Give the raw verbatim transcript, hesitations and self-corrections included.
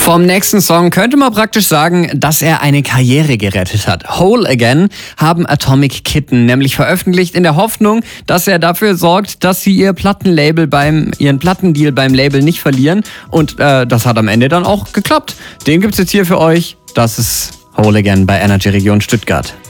Vom nächsten Song könnte man praktisch sagen, dass er eine Karriere gerettet hat. Whole Again haben Atomic Kitten nämlich veröffentlicht in der Hoffnung, dass er dafür sorgt, dass sie ihr Plattenlabel beim, ihren Plattendeal beim Label nicht verlieren. Und äh, das hat am Ende dann auch geklappt. Den gibt's jetzt hier für euch. Das ist Whole Again bei Energy Region Stuttgart.